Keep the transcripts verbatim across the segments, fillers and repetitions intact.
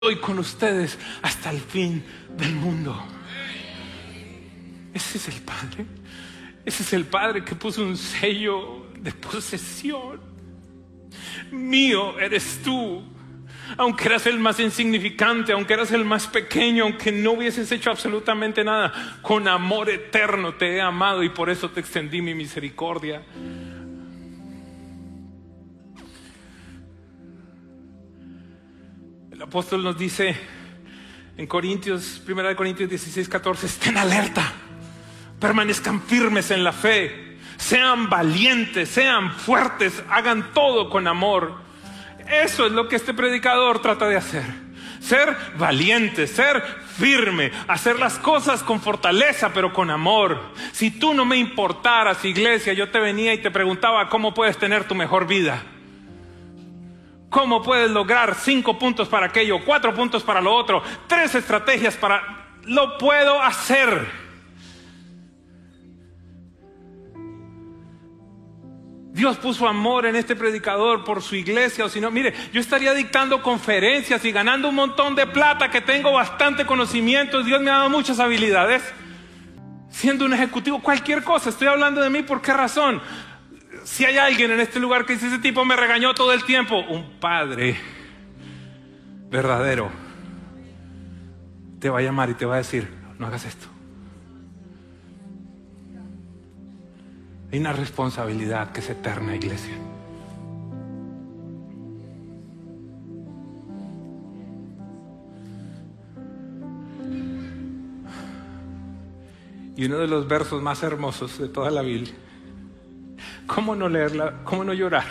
estoy con ustedes hasta el fin del mundo. Ese es el Padre. Ese es el Padre que puso un sello de posesión. Mío eres tú. Aunque eras el más insignificante, aunque eras el más pequeño, aunque no hubieses hecho absolutamente nada, con amor eterno te he amado y por eso te extendí mi misericordia. El apóstol nos dice en Corintios, primera de Corintios dieciséis, catorce, estén alerta, permanezcan firmes en la fe, sean valientes, sean fuertes, hagan todo con amor. Eso es lo que este predicador trata de hacer. Ser valiente, ser firme, hacer las cosas con fortaleza pero con amor. Si tú no me importaras, iglesia, yo te venía y te preguntaba cómo puedes tener tu mejor vida. ¿Cómo puedes lograr cinco puntos para aquello, cuatro puntos para lo otro, tres estrategias para... Lo puedo hacer. Dios puso amor en este predicador por su iglesia, o si no, mire, yo estaría dictando conferencias y ganando un montón de plata, que tengo bastante conocimiento, Dios me ha dado muchas habilidades, siendo un ejecutivo, cualquier cosa. Estoy hablando de mí, ¿por qué razón? Si hay alguien en este lugar que dice, ese tipo me regañó todo el tiempo, un padre verdadero te va a llamar y te va a decir, no hagas esto. Hay una responsabilidad que es eterna, iglesia. Y uno de los versos más hermosos de toda la Biblia. ¿Cómo no leerla? ¿Cómo no llorar?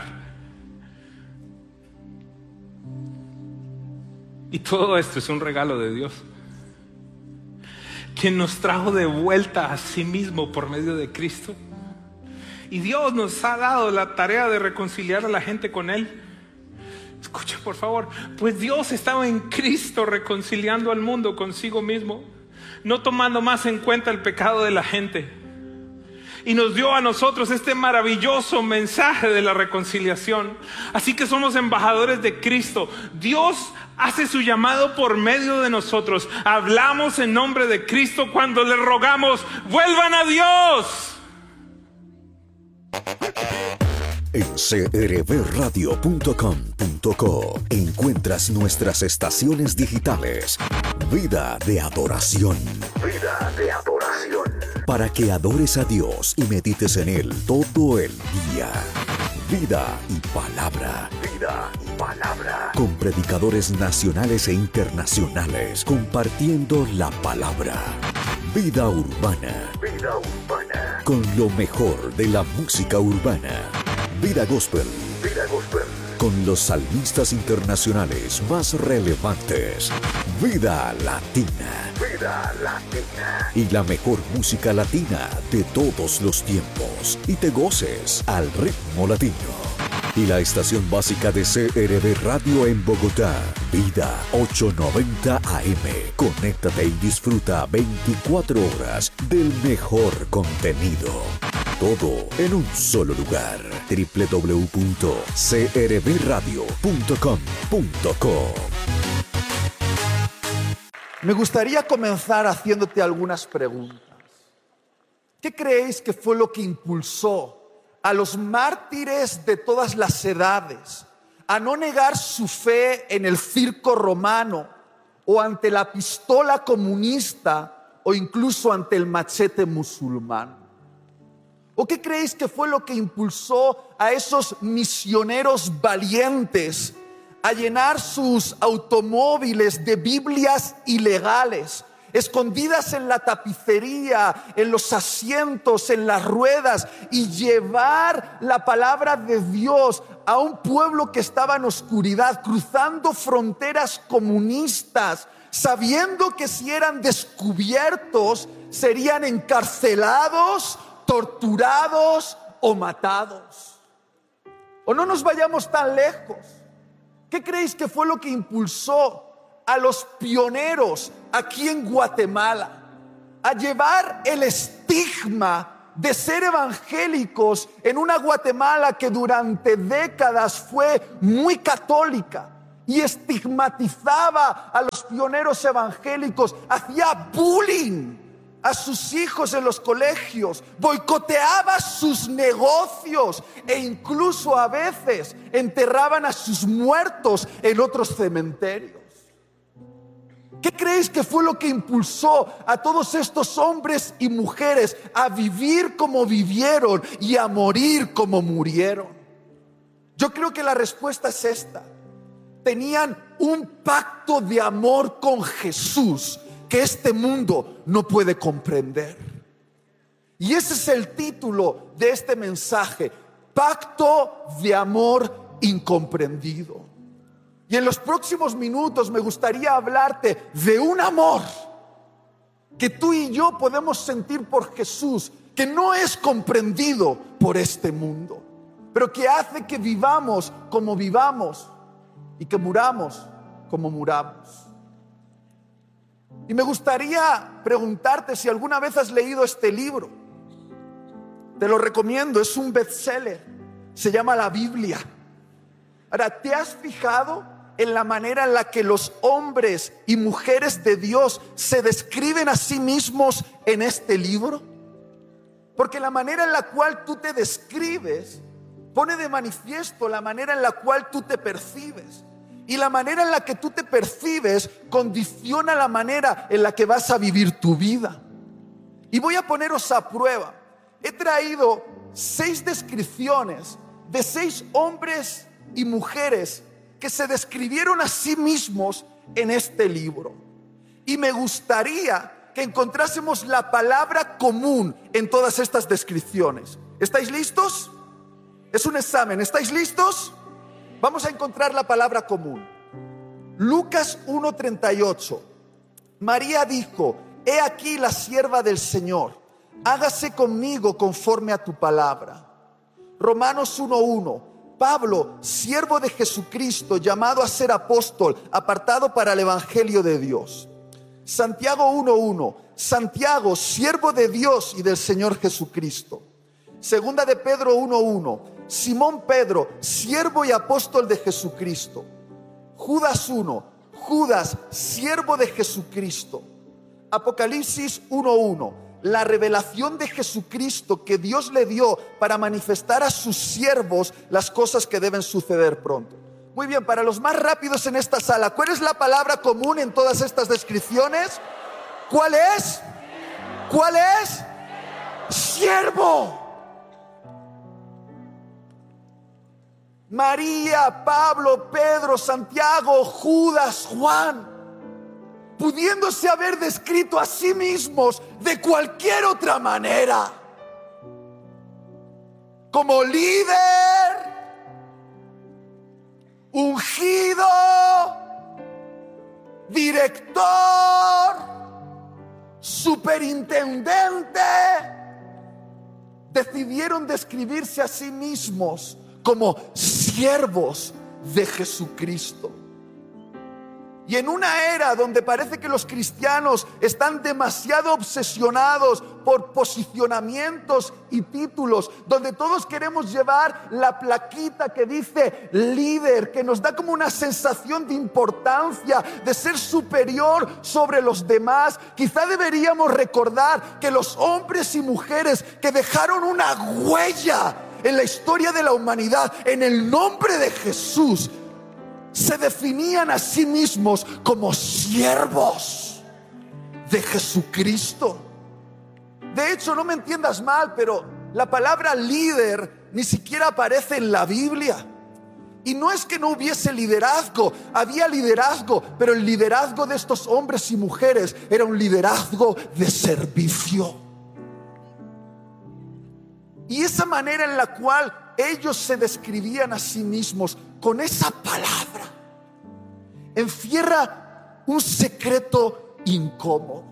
Y todo esto es un regalo de Dios, quien nos trajo de vuelta a sí mismo por medio de Cristo. Y Dios nos ha dado la tarea de reconciliar a la gente con Él. Escucha, por favor. Pues Dios estaba en Cristo reconciliando al mundo consigo mismo, no tomando más en cuenta el pecado de la gente. Y nos dio a nosotros este maravilloso mensaje de la reconciliación. Así que somos embajadores de Cristo. Dios hace su llamado por medio de nosotros. Hablamos en nombre de Cristo cuando le rogamos, vuelvan a Dios. En c r b radio punto com punto co encuentras nuestras estaciones digitales. Vida de adoración. Vida de adoración. Para que adores a Dios y medites en Él todo el día. Vida y palabra. Vida y palabra. Con predicadores nacionales e internacionales compartiendo la palabra. Vida urbana. Vida urbana. Con lo mejor de la música urbana. Vida gospel. Vida gospel. Con los salmistas internacionales más relevantes. Vida latina. Vida latina. Y la mejor música latina de todos los tiempos. Y te goces al ritmo latino. Y la estación básica de C R B Radio en Bogotá, Vida ochocientos noventa A M. Conéctate y disfruta veinticuatro horas del mejor contenido. Todo en un solo lugar. doble u doble u doble u punto c r b radio punto com punto co. Me gustaría comenzar haciéndote algunas preguntas. ¿Qué creéis que fue lo que impulsó a los mártires de todas las edades a no negar su fe en el circo romano o ante la pistola comunista o incluso ante el machete musulmán? ¿O qué creéis que fue lo que impulsó a esos misioneros valientes a llenar sus automóviles de Biblias ilegales, escondidas en la tapicería, en los asientos, en las ruedas, y llevar la palabra de Dios a un pueblo que estaba en oscuridad, cruzando fronteras comunistas, sabiendo que si eran descubiertos serían encarcelados, torturados o matados? O no nos vayamos tan lejos. ¿Qué creéis que fue lo que impulsó a los pioneros aquí en Guatemala a llevar el estigma de ser evangélicos en una Guatemala que durante décadas fue muy católica y estigmatizaba a los pioneros evangélicos, hacía bullying a sus hijos en los colegios, boicoteaba sus negocios e incluso a veces enterraban a sus muertos en otros cementerios. ¿Qué creéis que fue lo que impulsó a todos estos hombres y mujeres a vivir como vivieron y a morir como murieron? Yo creo que la respuesta es esta. Tenían un pacto de amor con Jesús que este mundo no puede comprender. Y ese es el título de este mensaje: Pacto de amor incomprendido. Y en los próximos minutos me gustaría hablarte de un amor que tú y yo podemos sentir por Jesús, que no es comprendido por este mundo, pero que hace que vivamos como vivamos y que muramos como muramos. Y me gustaría preguntarte si alguna vez has leído este libro. Te lo recomiendo, es un bestseller, se llama la Biblia. Ahora, ¿te has fijado en la manera en la que los hombres y mujeres de Dios se describen a sí mismos en este libro? Porque la manera en la cual tú te describes pone de manifiesto la manera en la cual tú te percibes. Y la manera en la que tú te percibes condiciona la manera en la que vas a vivir tu vida. Y voy a poneros a prueba. He traído seis descripciones de seis hombres y mujeres que se describieron a sí mismos en este libro. Y me gustaría que encontrásemos la palabra común en todas estas descripciones. ¿Estáis listos? Es un examen. ¿Estáis listos? Vamos a encontrar la palabra común. Lucas uno treinta y ocho. María dijo: he aquí la sierva del Señor, hágase conmigo conforme a tu palabra. Romanos uno uno. Pablo, siervo de Jesucristo, llamado a ser apóstol, apartado para el evangelio de Dios. Santiago uno uno. Santiago, siervo de Dios y del Señor Jesucristo. Segunda de Pedro uno uno. Simón Pedro, siervo y apóstol de Jesucristo. Judas uno. Judas, siervo de Jesucristo. Apocalipsis uno uno. La revelación de Jesucristo que Dios le dio para manifestar a sus siervos las cosas que deben suceder pronto. Muy bien, para los más rápidos en esta sala, ¿cuál es la palabra común en todas estas descripciones? ¿Cuál es? ¿Cuál es? Siervo. María, Pablo, Pedro, Santiago, Judas, Juan, pudiéndose haber descrito a sí mismos de cualquier otra manera, como líder, ungido, director, superintendente, decidieron describirse a sí mismos como siervos de Jesucristo. Y en una era donde parece que los cristianos están demasiado obsesionados por posicionamientos y títulos, donde todos queremos llevar la plaquita que dice líder, que nos da como una sensación de importancia, de ser superior sobre los demás, quizá deberíamos recordar que los hombres y mujeres que dejaron una huella en la historia de la humanidad, en el nombre de Jesús, se definían a sí mismos como siervos de Jesucristo. De hecho, no me entiendas mal, pero la palabra líder ni siquiera aparece en la Biblia. Y no es que no hubiese liderazgo, había liderazgo, pero el liderazgo de estos hombres y mujeres era un liderazgo de servicio. Y esa manera en la cual ellos se describían a sí mismos con esa palabra encierra un secreto incómodo.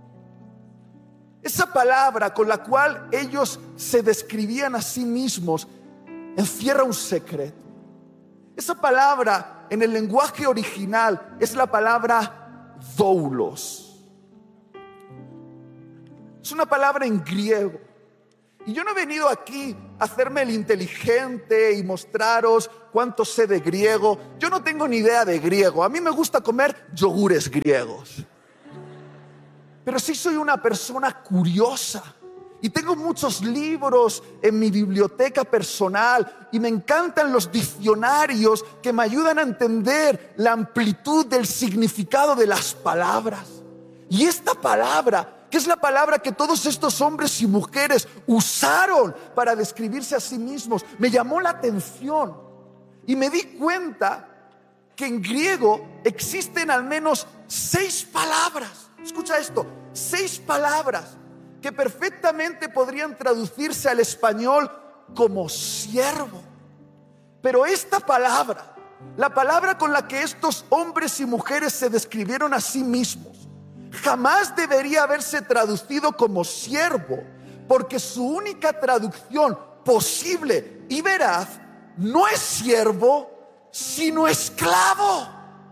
Esa palabra con la cual ellos se describían a sí mismos encierra un secreto. Esa palabra en el lenguaje original es la palabra doulos. Es una palabra en griego. Y yo no he venido aquí a hacerme el inteligente y mostraros cuánto sé de griego. Yo no tengo ni idea de griego. A mí me gusta comer yogures griegos. Pero sí soy una persona curiosa. Y tengo muchos libros en mi biblioteca personal. Y me encantan los diccionarios que me ayudan a entender la amplitud del significado de las palabras. Y esta palabra, que es la palabra que todos estos hombres y mujeres usaron para describirse a sí mismos, me llamó la atención y me di cuenta que en griego existen al menos seis palabras. Escucha esto, seis palabras que perfectamente podrían traducirse al español como siervo. Pero esta palabra, la palabra con la que estos hombres y mujeres se describieron a sí mismos, jamás debería haberse traducido como siervo, porque su única traducción posible y veraz no es siervo, sino esclavo.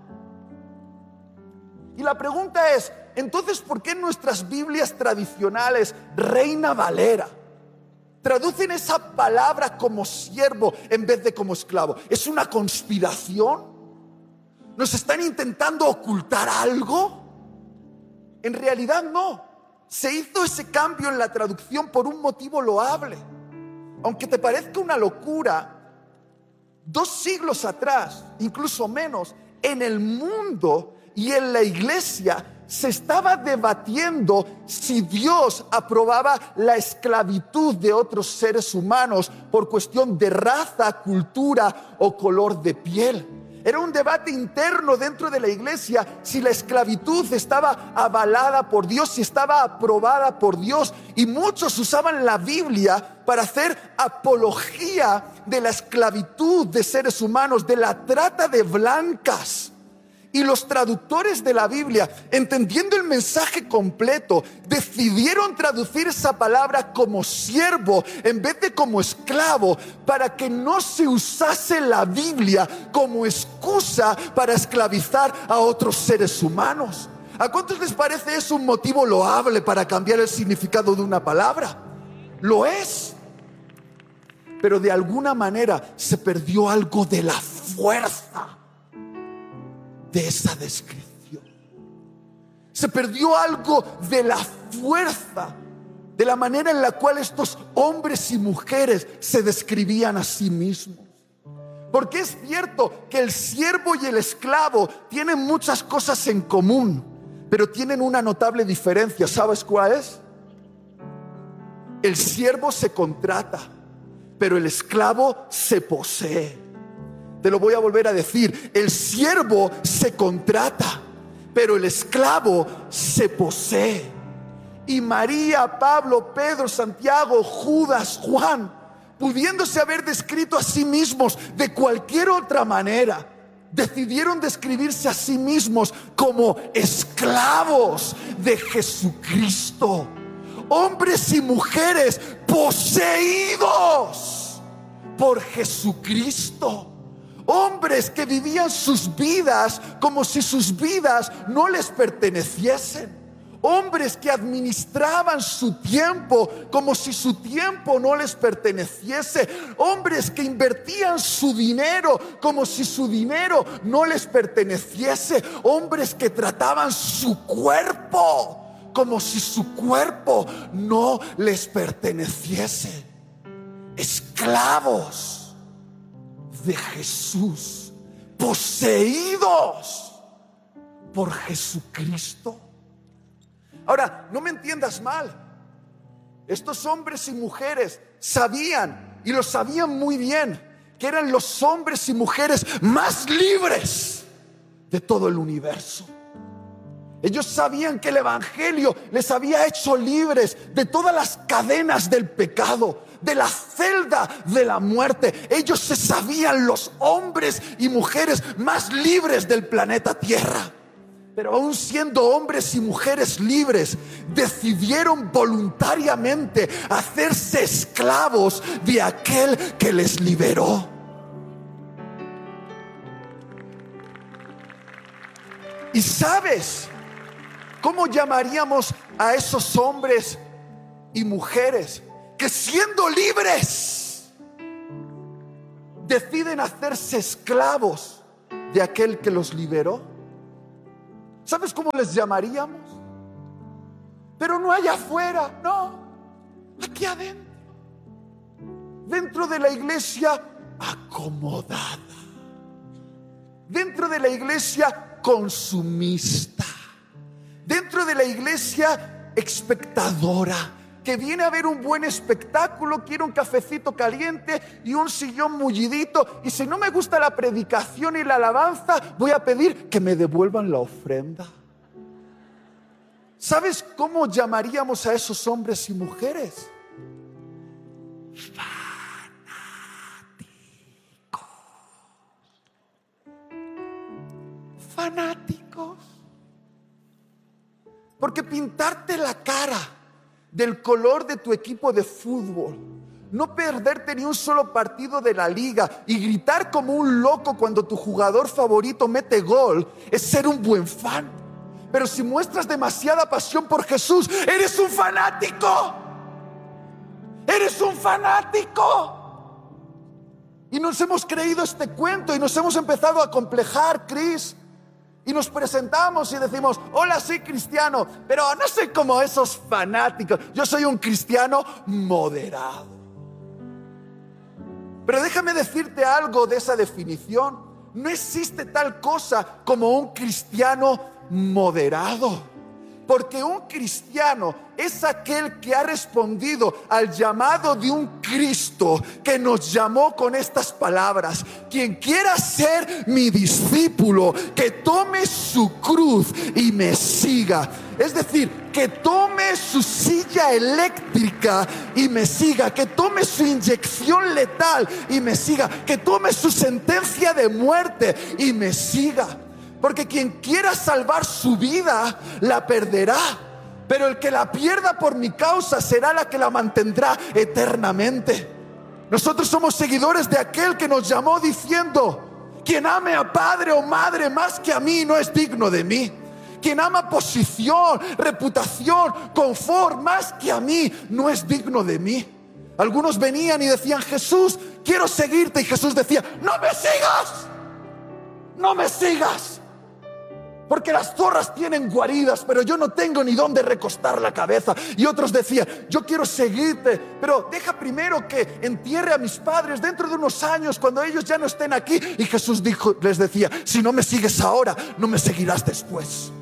Y la pregunta es, entonces, ¿por qué en nuestras Biblias tradicionales, Reina Valera, traducen esa palabra como siervo en vez de como esclavo? ¿Es una conspiración? ¿Nos están intentando ocultar algo? En realidad no. Se hizo ese cambio en la traducción por un motivo loable. Aunque te parezca una locura, dos siglos atrás, incluso menos, en el mundo y en la iglesia se estaba debatiendo si Dios aprobaba la esclavitud de otros seres humanos por cuestión de raza, cultura o color de piel. Era un debate interno dentro de la iglesia si la esclavitud estaba avalada por Dios, si estaba aprobada por Dios. Y muchos usaban la Biblia para hacer apología de la esclavitud de seres humanos, de la trata de blancas. Y los traductores de la Biblia, entendiendo el mensaje completo, decidieron traducir esa palabra como siervo en vez de como esclavo, para que no se usase la Biblia como excusa para esclavizar a otros seres humanos. ¿A cuántos les parece eso un motivo loable para cambiar el significado de una palabra? Lo es. Pero de alguna manera se perdió algo de la fuerza de esa descripción. Se perdió algo de la fuerza, de la manera en la cual estos hombres y mujeres se describían a sí mismos. Porque es cierto que el siervo y el esclavo tienen muchas cosas en común, pero tienen una notable diferencia. ¿Sabes cuál es? El siervo se contrata, pero el esclavo se posee. Te lo voy a volver a decir. El siervo se contrata, pero el esclavo se posee. Y María, Pablo, Pedro, Santiago, Judas, Juan, pudiéndose haber descrito a sí mismos de cualquier otra manera, decidieron describirse a sí mismos como esclavos de Jesucristo. Hombres y mujeres poseídos por Jesucristo. Hombres que vivían sus vidas como si sus vidas no les perteneciesen. Hombres que administraban su tiempo como si su tiempo no les perteneciese. Hombres que invertían su dinero como si su dinero no les perteneciese. Hombres que trataban su cuerpo como si su cuerpo no les perteneciese. Esclavos de Jesús, poseídos por Jesucristo. Ahora, no me entiendas mal. Estos hombres y mujeres sabían, y lo sabían muy bien, que eran los hombres y mujeres más libres de todo el universo. Ellos sabían que el evangelio les había hecho libres de todas las cadenas del pecado, de la celda de la muerte. Ellos se sabían los hombres y mujeres más libres del planeta Tierra. Pero aún siendo hombres y mujeres libres, decidieron voluntariamente hacerse esclavos de aquel que les liberó. ¿Y sabes cómo llamaríamos a esos hombres y mujeres que siendo libres deciden hacerse esclavos de aquel que los liberó. ¿Sabes cómo les llamaríamos? Pero no allá afuera, no, aquí adentro, dentro de la iglesia acomodada, dentro de la iglesia consumista, dentro de la iglesia espectadora, que viene a ver un buen espectáculo, quiere un cafecito caliente y un sillón mullidito, y si no me gusta la predicación y la alabanza, voy a pedir que me devuelvan la ofrenda. ¿Sabes cómo llamaríamos a esos hombres y mujeres? Fanáticos. Fanáticos. Porque pintarte la cara del color de tu equipo de fútbol, no perderte ni un solo partido de la liga y gritar como un loco cuando tu jugador favorito mete gol, es ser un buen fan. Pero si muestras demasiada pasión por Jesús, eres un fanático. Eres un fanático. Y nos hemos creído este cuento y nos hemos empezado a complejar, Cris. Y nos presentamos y decimos, hola, soy cristiano, pero no soy como esos fanáticos. Yo soy un cristiano moderado. Pero déjame decirte algo de esa definición. No existe tal cosa como un cristiano moderado. Porque un cristiano es aquel que ha respondido al llamado de un Cristo que nos llamó con estas palabras: quien quiera ser mi discípulo, que tome su cruz y me siga. Es decir, que tome su silla eléctrica y me siga, que tome su inyección letal y me siga, que tome su sentencia de muerte y me siga. Porque quien quiera salvar su vida, la perderá. Pero el que la pierda por mi causa será la que la mantendrá eternamente. Nosotros somos seguidores de aquel que nos llamó diciendo: quien ame a padre o madre más que a mí no es digno de mí. Quien ama posición, reputación, confort más que a mí no es digno de mí. Algunos venían y decían: Jesús, quiero seguirte. Y Jesús decía: no me sigas, no me sigas. Porque las zorras tienen guaridas, pero yo no tengo ni dónde recostar la cabeza. Y otros decían: yo quiero seguirte, pero deja primero que entierre a mis padres dentro de unos años, cuando ellos ya no estén aquí. Y Jesús dijo, les decía: si no me sigues ahora, no me seguirás después.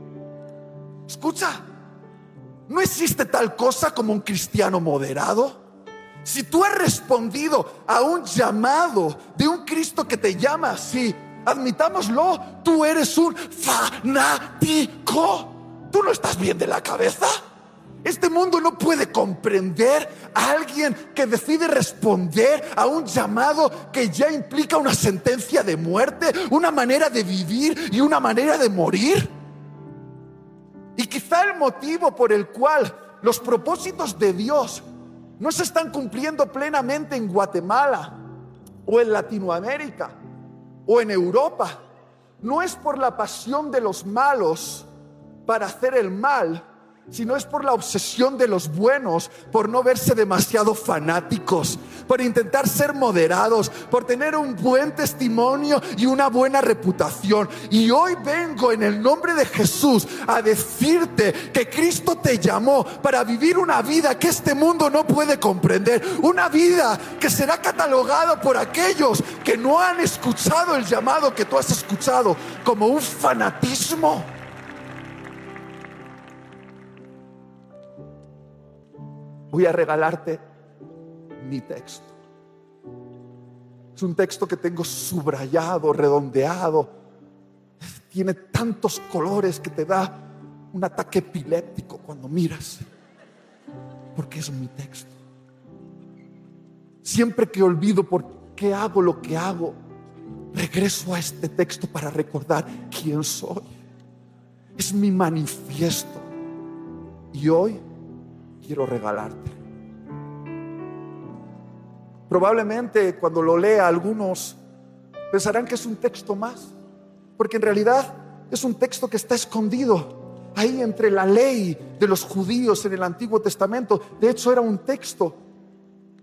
Escucha, no existe tal cosa como un cristiano moderado. Si tú has respondido a un llamado de un Cristo que te llama así, admitámoslo, tú eres un fanático. ¿Tú no estás bien de la cabeza? Este mundo no puede comprender a alguien que decide responder a un llamado que ya implica una sentencia de muerte, una manera de vivir y una manera de morir. Y quizá el motivo por el cual los propósitos de Dios no se están cumpliendo plenamente en Guatemala o en Latinoamérica o en Europa, no es por la pasión de los malos para hacer el mal, sino es por la obsesión de los buenos, por no verse demasiado fanáticos, por intentar ser moderados, por tener un buen testimonio y una buena reputación. Y hoy vengo en el nombre de Jesús a decirte que Cristo te llamó para vivir una vida que este mundo no puede comprender, una vida que será catalogada por aquellos que no han escuchado el llamado que tú has escuchado como un fanatismo. Voy a regalarte mi texto. Es un texto que tengo subrayado, redondeado. Tiene tantos colores que te da un ataque epiléptico cuando miras, porque es mi texto. Siempre que olvido por qué hago lo que hago, regreso a este texto para recordar quién soy. Es mi manifiesto. Y hoy quiero regalarte. Probablemente cuando lo lea algunos pensarán que es un texto más, porque en realidad es un texto que está escondido ahí entre la ley de los judíos en el Antiguo Testamento. De hecho, era un texto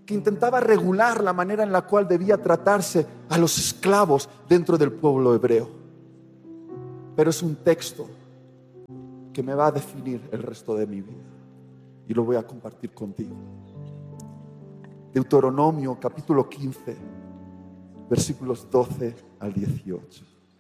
que intentaba regular la manera en la cual debía tratarse a los esclavos dentro del pueblo hebreo. Pero es un texto que me va a definir el resto de mi vida y lo voy a compartir contigo. Deuteronomio capítulo quince, versículos doce al dieciocho.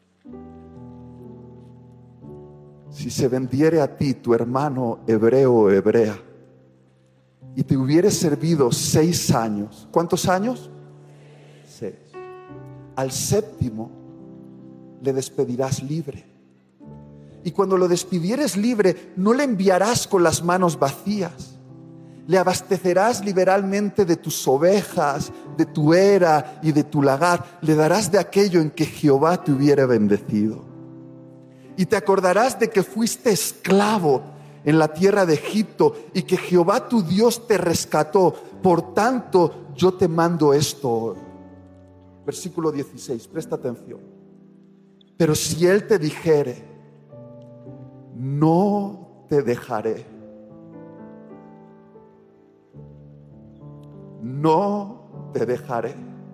Si se vendiere a ti tu hermano hebreo o hebrea y te hubiere servido seis años, ¿cuántos años? Seis. Al séptimo le despedirás libre. Y cuando lo despidieres libre, no le enviarás con las manos vacías. Le abastecerás liberalmente de tus ovejas, de tu era y de tu lagar. Le darás de aquello en que Jehová te hubiere bendecido. Y te acordarás de que fuiste esclavo en la tierra de Egipto y que Jehová tu Dios te rescató. Por tanto, yo te mando esto hoy. Versículo dieciséis, presta atención. Pero si él te dijere, no te dejaré, no te dejaré,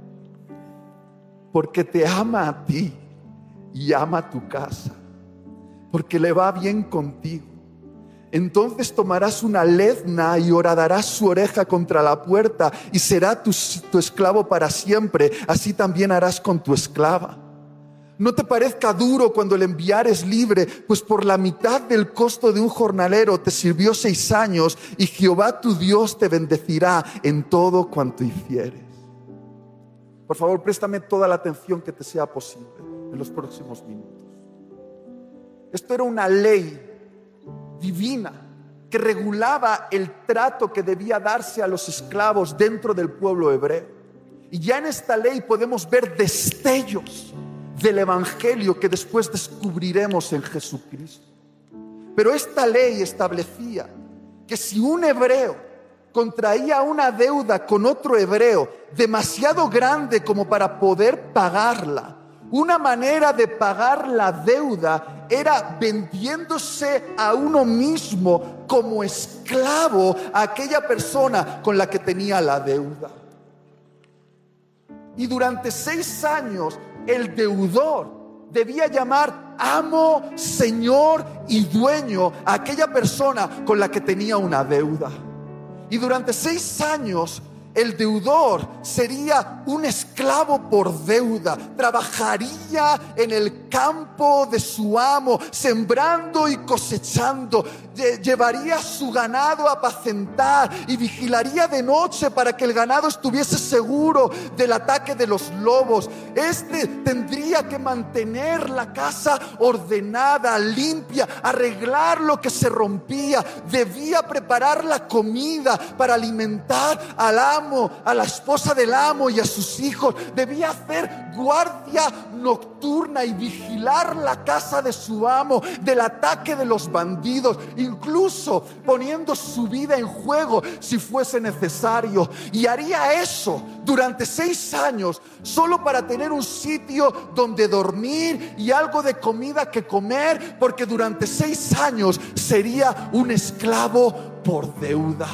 porque te ama a ti y ama a tu casa, porque le va bien contigo. Entonces tomarás una lezna y horadarás su oreja contra la puerta y será tu, tu esclavo para siempre. Así también harás con tu esclava. No te parezca duro cuando le enviares libre, pues por la mitad del costo de un jornalero te sirvió seis años y Jehová tu Dios te bendecirá en todo cuanto hicieres. Por favor, préstame toda la atención que te sea posible en los próximos minutos. Esto era una ley divina que regulaba el trato que debía darse a los esclavos dentro del pueblo hebreo. Y ya en esta ley podemos ver destellos del evangelio que después descubriremos en Jesucristo. Pero esta ley establecía que si un hebreo contraía una deuda con otro hebreo demasiado grande como para poder pagarla, una manera de pagar la deuda era vendiéndose a uno mismo como esclavo a aquella persona con la que tenía la deuda. Y durante seis años el deudor debía llamar amo, señor y dueño a aquella persona con la que tenía una deuda. Y durante seis años el deudor sería un esclavo por deuda. Trabajaría en el campo de su amo, sembrando y cosechando. Llevaría su ganado a apacentar y vigilaría de noche para que el ganado estuviese seguro del ataque de los lobos. Este tendría que mantener la casa ordenada, limpia, arreglar lo que se rompía. Debía preparar la comida para alimentar al amo, a la esposa del amo y a sus hijos. Debía hacer guardia nocturna y vigilar la casa de su amo del ataque de los bandidos, incluso poniendo su vida en juego si fuese necesario. Y haría eso durante seis años solo para tener un sitio donde dormir y algo de comida que comer, porque durante seis años sería un esclavo por deuda.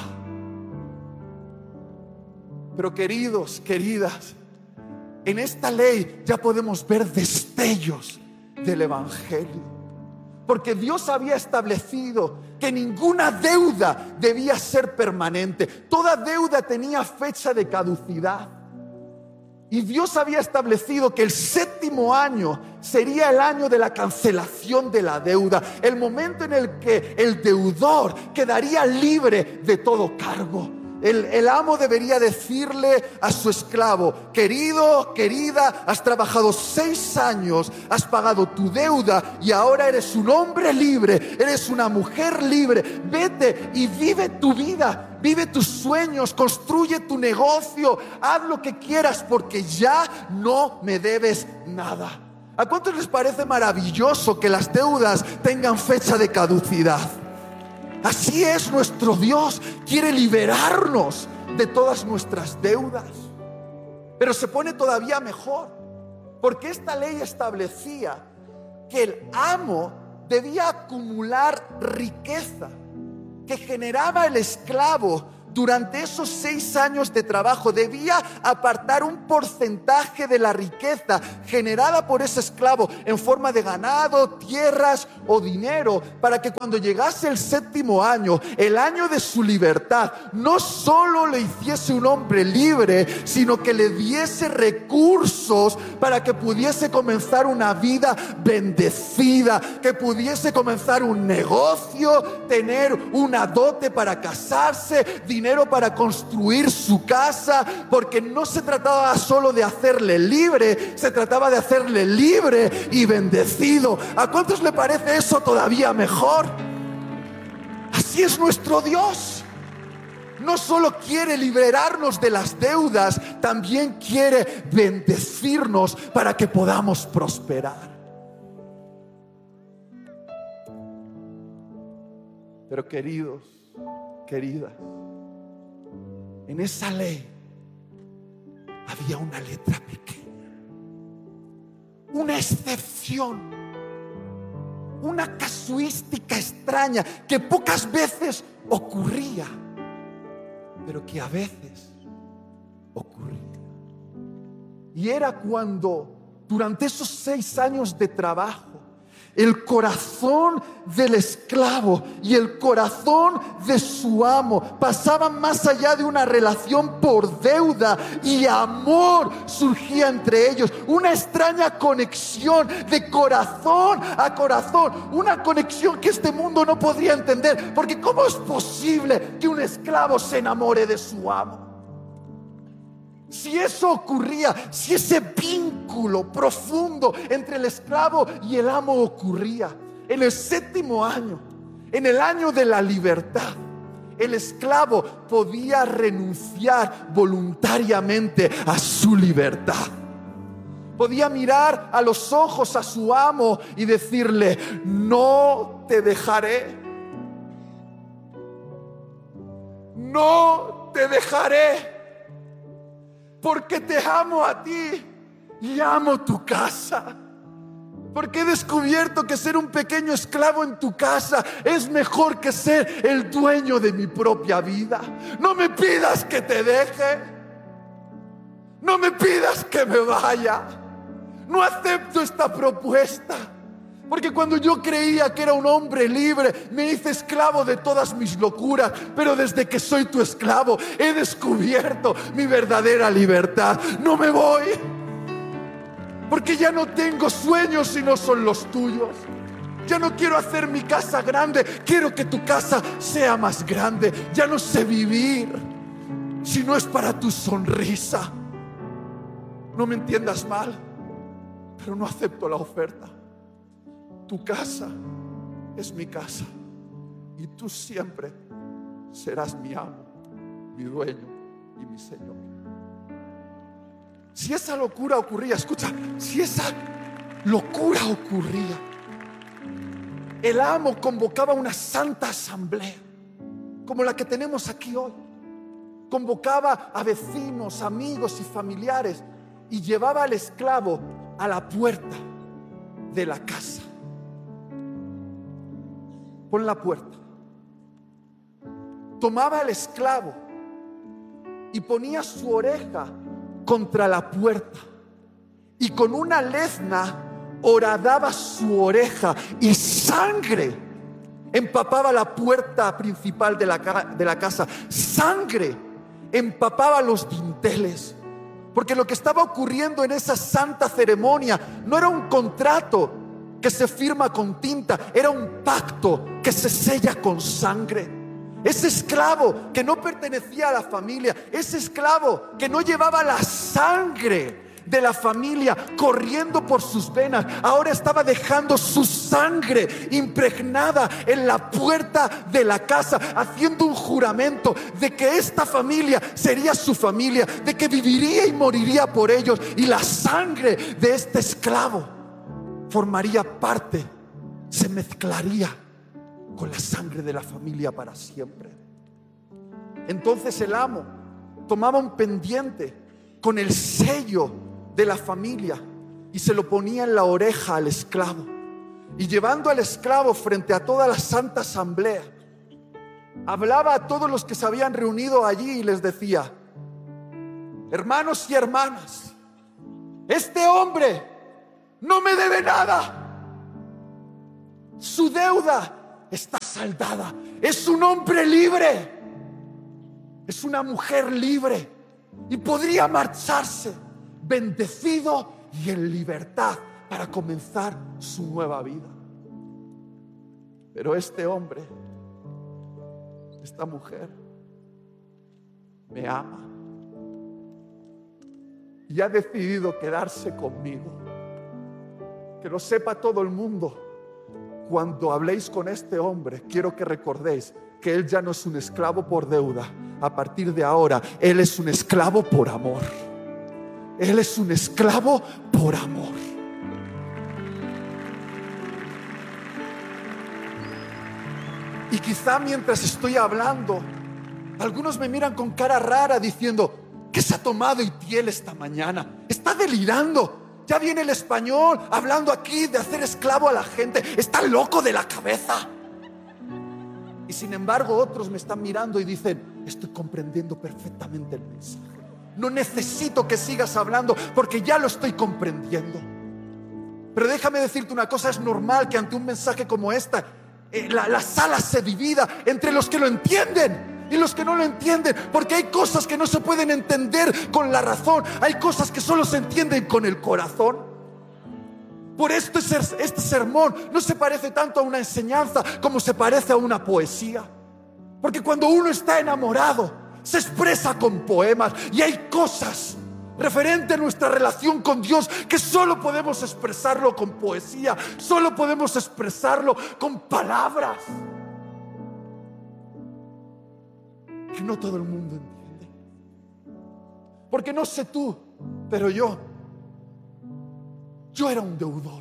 Pero queridos, queridas, en esta ley ya podemos ver destellos del evangelio, porque Dios había establecido que ninguna deuda debía ser permanente. Toda deuda tenía fecha de caducidad. Y Dios había establecido que el séptimo año sería el año de la cancelación de la deuda, el momento en el que el deudor quedaría libre de todo cargo. El, el amo debería decirle a su esclavo: querido, querida, has trabajado seis años, has pagado tu deuda y ahora eres un hombre libre, eres una mujer libre. Vete y vive tu vida, vive tus sueños, construye tu negocio, haz lo que quieras, porque ya no me debes nada. ¿A cuántos les parece maravilloso que las deudas tengan fecha de caducidad? Así es nuestro Dios, quiere liberarnos de todas nuestras deudas. Pero se pone todavía mejor, porque esta ley establecía que el amo debía acumular riqueza que generaba el esclavo durante esos seis años de trabajo debía apartar un porcentaje de la riqueza generada por ese esclavo en forma de ganado, tierras o dinero, para que cuando llegase el séptimo año, el año de su libertad, no solo le hiciese un hombre libre, sino que le diese recursos para que pudiese comenzar una vida bendecida, que pudiese comenzar un negocio, tener una dote para casarse, dinero para construir su casa, porque no se trataba solo de hacerle libre, se trataba de hacerle libre y bendecido. ¿A cuántos le parece eso todavía mejor? Así es nuestro Dios. No solo quiere liberarnos de las deudas, también quiere bendecirnos para que podamos prosperar. Pero queridos, queridas, en esa ley había una letra pequeña, una excepción, una casuística extraña que pocas veces ocurría, pero que a veces ocurría. Y era cuando, durante esos seis años de trabajo, el corazón del esclavo y el corazón de su amo pasaban más allá de una relación por deuda, y amor surgía entre ellos. Una extraña conexión de corazón a corazón, una conexión que este mundo no podría entender, porque ¿cómo es posible que un esclavo se enamore de su amo? Si eso ocurría, si ese vínculo profundo entre el esclavo y el amo ocurría, en el séptimo año, en el año de la libertad, el esclavo podía renunciar voluntariamente a su libertad. Podía mirar a los ojos a su amo y decirle: no te dejaré, no te dejaré, porque te amo a ti y amo tu casa. Porque he descubierto que ser un pequeño esclavo en tu casa es mejor que ser el dueño de mi propia vida. No me pidas que te deje, no me pidas que me vaya. No acepto esta propuesta, porque cuando yo creía que era un hombre libre, me hice esclavo de todas mis locuras. Pero desde que soy tu esclavo, he descubierto mi verdadera libertad. No me voy, porque ya no tengo sueños si no son los tuyos. Ya no quiero hacer mi casa grande, quiero que tu casa sea más grande. Ya no sé vivir si no es para tu sonrisa. No me entiendas mal, pero no acepto la oferta. Tu casa es mi casa y tú siempre serás mi amo, mi dueño y mi Señor. Si esa locura ocurría, escucha, si esa locura ocurría, el amo convocaba una santa asamblea, como la que tenemos aquí hoy. Convocaba a vecinos, amigos y familiares y llevaba al esclavo a la puerta de la casa. Pon la puerta. Tomaba al esclavo y ponía su oreja contra la puerta, y con una lezna horadaba su oreja, y sangre empapaba la puerta principal de la, de la casa. Sangre empapaba los dinteles, porque lo que estaba ocurriendo en esa santa ceremonia no era un contrato que se firma con tinta, era un pacto que se sella con sangre. Ese esclavo que no pertenecía a la familia, ese esclavo que no llevaba la sangre de la familia corriendo por sus venas, ahora estaba dejando su sangre impregnada en la puerta de la casa, haciendo un juramento de que esta familia sería su familia, de que viviría y moriría por ellos, y la sangre de este esclavo formaría parte, se mezclaría con la sangre de la familia para siempre. Entonces el amo tomaba un pendiente con el sello de la familia y se lo ponía en la oreja al esclavo, y llevando al esclavo frente a toda la santa asamblea, hablaba a todos los que se habían reunido allí y les decía: hermanos y hermanas, este hombre no me debe nada. Su deuda está saldada. Es un hombre libre. Es una mujer libre. Y podría marcharse bendecido y en libertad para comenzar su nueva vida. Pero este hombre, esta mujer, me ama y ha decidido quedarse conmigo. Que lo sepa todo el mundo. Cuando habléis con este hombre, quiero que recordéis que él ya no es un esclavo por deuda. A partir de ahora, él es un esclavo por amor. Él es un esclavo por amor. Y quizá mientras estoy hablando, algunos me miran con cara rara diciendo: ¿qué se ha tomado Itiel esta mañana? Está delirando. Ya viene el español hablando aquí de hacer esclavo a la gente. Está loco de la cabeza. Y sin embargo otros me están mirando y dicen: estoy comprendiendo perfectamente el mensaje. No necesito que sigas hablando porque ya lo estoy comprendiendo. Pero déjame decirte una cosa: es normal que ante un mensaje como esta eh, la, la sala se divida entre los que lo entienden y los que no lo entienden, porque hay cosas que no se pueden entender con la razón. Hay cosas que solo se entienden con el corazón. Por esto este sermón no se parece tanto a una enseñanza como se parece a una poesía. Porque cuando uno está enamorado, se expresa con poemas. Y hay cosas referente a nuestra relación con Dios que solo podemos expresarlo con poesía. Solo podemos expresarlo con palabras que no todo el mundo entiende. Porque no sé tú, pero yo Yo era un deudor.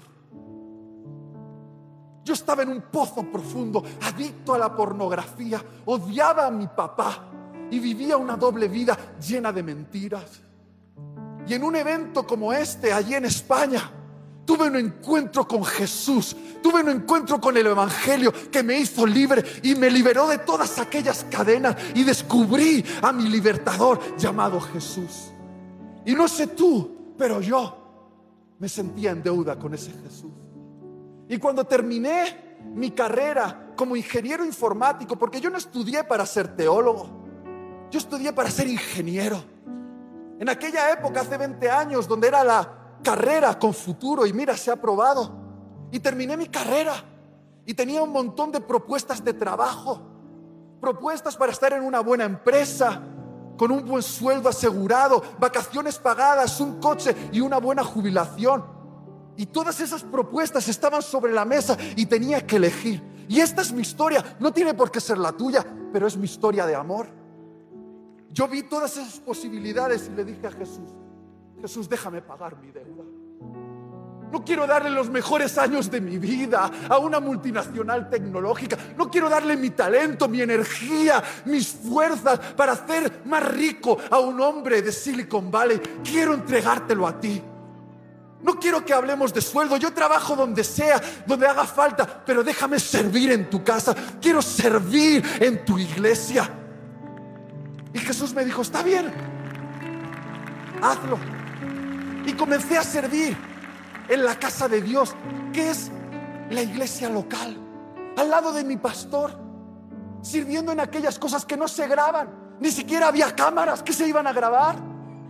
Yo estaba en un pozo profundo, adicto a la pornografía, odiaba a mi papá y vivía una doble vida llena de mentiras. Y en un evento como este, allí en España, tuve un encuentro con Jesús, tuve un encuentro con el Evangelio que me hizo libre y me liberó de todas aquellas cadenas y descubrí a mi libertador llamado Jesús. Y no sé tú, pero yo me sentía en deuda con ese Jesús. Y cuando terminé mi carrera como ingeniero informático, porque yo no estudié para ser teólogo, yo estudié para ser ingeniero. En aquella época, hace veinte años, donde era la carrera con futuro, y mira, se ha aprobado. Y terminé mi carrera y tenía un montón de propuestas de trabajo, propuestas para estar en una buena empresa, con un buen sueldo asegurado, vacaciones pagadas, un coche y una buena jubilación. Y todas esas propuestas estaban sobre la mesa y tenía que elegir. Y esta es mi historia, no tiene por qué ser la tuya, pero es mi historia de amor. Yo vi todas esas posibilidades y le dije a Jesús: Jesús, déjame pagar mi deuda. No quiero darle los mejores años de mi vida a una multinacional tecnológica. No quiero darle mi talento, mi energía, mis fuerzas para hacer más rico a un hombre de Silicon Valley. Quiero entregártelo a ti. No quiero que hablemos de sueldo. Yo trabajo donde sea, donde haga falta, pero déjame servir en tu casa. Quiero servir en tu iglesia. Y Jesús me dijo: está bien, hazlo. Y comencé a servir en la casa de Dios, que es la iglesia local, al lado de mi pastor, sirviendo en aquellas cosas que no se graban. Ni siquiera había cámaras que se iban a grabar.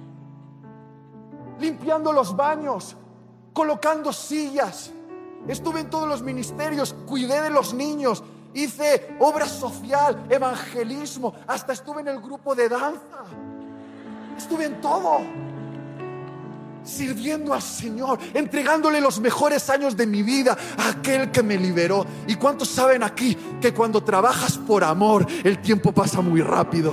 Limpiando los baños, colocando sillas. Estuve en todos los ministerios, cuidé de los niños, hice obra social, evangelismo, hasta estuve en el grupo de danza. Estuve en todo, sirviendo al Señor, entregándole los mejores años de mi vida a aquel que me liberó. ¿Y cuántos saben aquí que cuando trabajas por amor, el tiempo pasa muy rápido?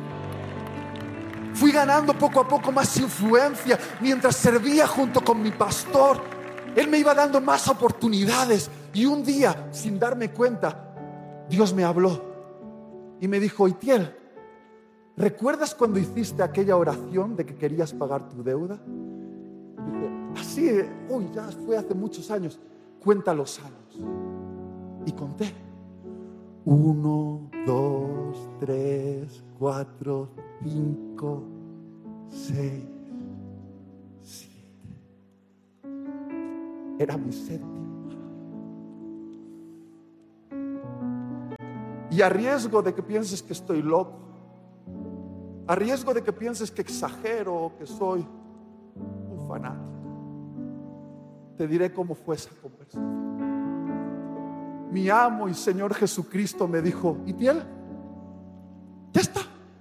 Fui ganando poco a poco más influencia mientras servía junto con mi pastor. Él me iba dando más oportunidades. Y un día, sin darme cuenta, Dios me habló y me dijo: Itiel, ¿recuerdas cuando hiciste aquella oración de que querías pagar tu deuda? Dije: así, uy, ya fue hace muchos años. Cuenta los años. Y conté: uno, dos, dos, tres, cuatro, cinco, seis, siete. Era mi séptimo. Y a riesgo de que pienses que estoy loco, a riesgo de que pienses que exagero o que soy un fanático, te diré cómo fue esa conversación. Mi amo y Señor Jesucristo me dijo: Itiel, ya está.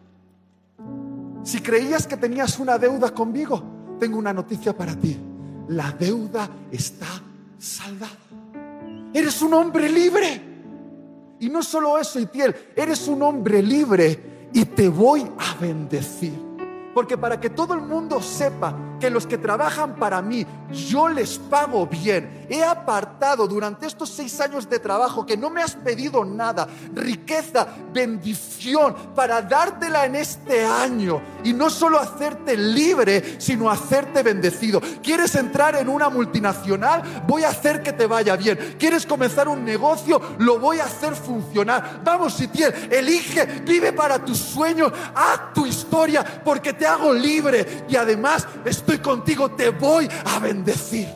Si creías que tenías una deuda conmigo, tengo una noticia para ti. La deuda está saldada. Eres un hombre libre. Y no solo eso, Itiel, eres un hombre libre y te voy a bendecir. Porque para que todo el mundo sepa que los que trabajan para mí, yo les pago bien. He apartado durante estos seis años de trabajo, que no me has pedido nada, riqueza, bendición, para dártela en este año. Y no solo hacerte libre, sino hacerte bendecido. ¿Quieres entrar en una multinacional? Voy a hacer que te vaya bien. ¿Quieres comenzar un negocio? Lo voy a hacer funcionar. Vamos, Itiel, elige, vive para tus sueños, haz tu historia, porque te hago libre y además estoy contigo, te voy a bendecir.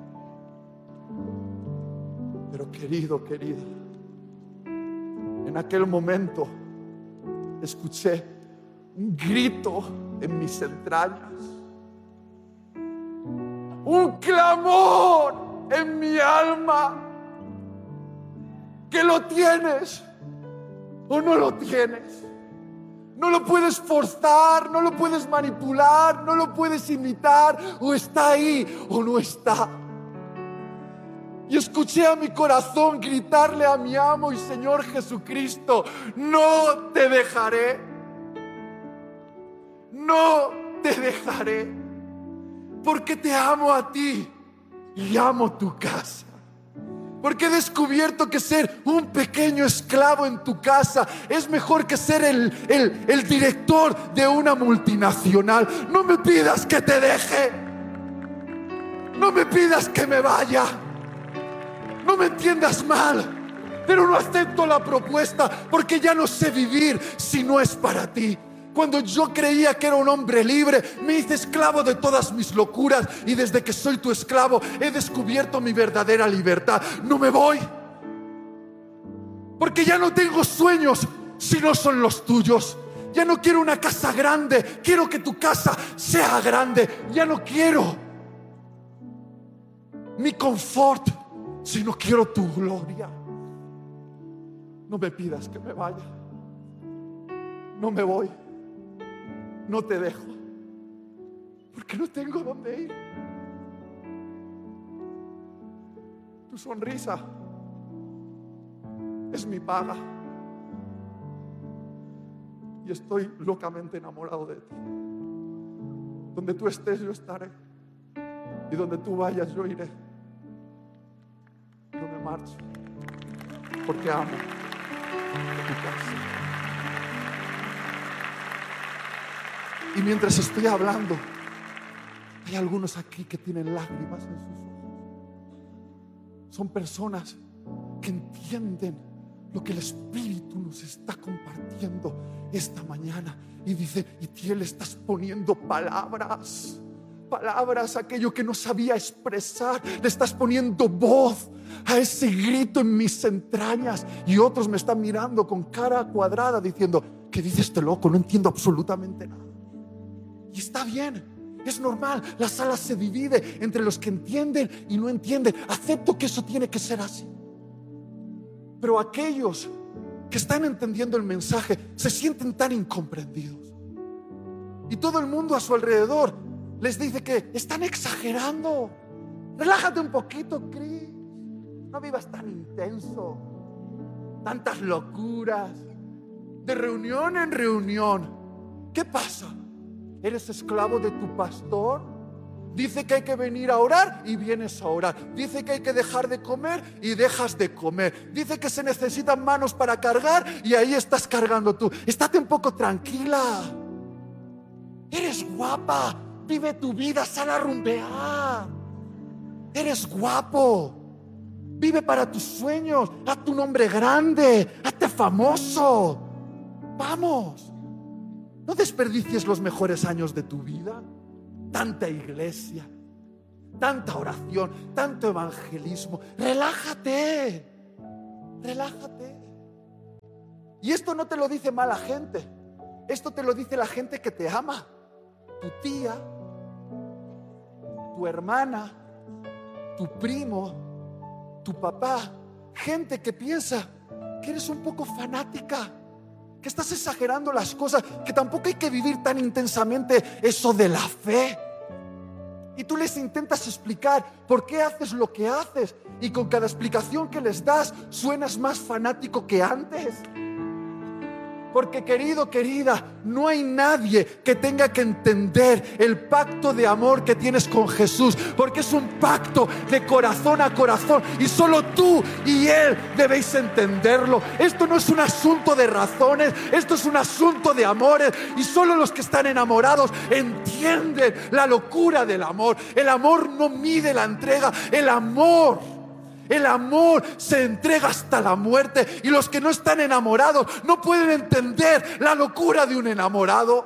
Pero querido, querida, en aquel momento escuché un grito en mis entrañas, un clamor en mi alma, que lo tienes o no lo tienes. No lo puedes forzar, no lo puedes manipular, no lo puedes imitar. O está ahí o no está. Y escuché a mi corazón gritarle a mi amo y Señor Jesucristo: no te dejaré. No te dejaré. Porque te amo a ti y amo tu casa. Porque he descubierto que ser un pequeño esclavo en tu casa es mejor que ser el, el, el director de una multinacional. No me pidas que te deje. No me pidas que me vaya. No me entiendas mal, pero no acepto la propuesta, porque ya no sé vivir si no es para ti. Cuando yo creía que era un hombre libre, me hice esclavo de todas mis locuras, y desde que soy tu esclavo he descubierto mi verdadera libertad. No me voy, porque ya no tengo sueños si no son los tuyos. Ya no quiero una casa grande, quiero que tu casa sea grande. Ya no quiero mi confort, sino quiero tu gloria. No me pidas que me vaya. No me voy. No te dejo, porque no tengo dónde ir. Tu sonrisa es mi paga. Y estoy locamente enamorado de ti. Donde tú estés, yo estaré. Y donde tú vayas, yo iré. No me marcho, porque amo tu casa. Y mientras estoy hablando, hay algunos aquí que tienen lágrimas en sus ojos. Son personas que entienden lo que el Espíritu nos está compartiendo esta mañana. Y dicen: Itiel, estás poniendo palabras, palabras a aquello que no sabía expresar. Le estás poniendo voz a ese grito en mis entrañas. Y otros me están mirando con cara cuadrada diciendo: ¿qué dice este loco? No entiendo absolutamente nada. Y está bien, es normal. La sala se divide entre los que entienden y no entienden. Acepto que eso tiene que ser así. Pero aquellos que están entendiendo el mensaje se sienten tan incomprendidos. Y todo el mundo a su alrededor les dice que están exagerando. Relájate un poquito, Chris. No vivas tan intenso. Tantas locuras. De reunión en reunión. ¿Qué pasa? ¿Eres esclavo de tu pastor? Dice que hay que venir a orar y vienes a orar. Dice que hay que dejar de comer y dejas de comer. Dice que se necesitan manos para cargar y ahí estás cargando tú. Estate un poco tranquila. Eres guapa. Vive tu vida, sal a rumbear. Eres guapo. Vive para tus sueños. Haz tu nombre grande. Hazte famoso. Vamos, no desperdicies los mejores años de tu vida. Tanta iglesia, tanta oración, tanto evangelismo. Relájate, relájate. Y esto no te lo dice mala gente, esto te lo dice la gente que te ama. Tu tía, tu hermana, tu primo, tu papá. Gente que piensa que eres un poco fanática, que estás exagerando las cosas, que tampoco hay que vivir tan intensamente eso de la fe. Y tú les intentas explicar por qué haces lo que haces, y con cada explicación que les das suenas más fanático que antes. Porque, querido, querida, no hay nadie que tenga que entender el pacto de amor que tienes con Jesús, porque es un pacto de corazón a corazón, y solo tú y Él debéis entenderlo. Esto no es un asunto de razones, esto es un asunto de amores, y solo los que están enamorados entienden la locura del amor. El amor no mide la entrega, el amor El amor se entrega hasta la muerte, y los que no están enamorados no pueden entender la locura de un enamorado.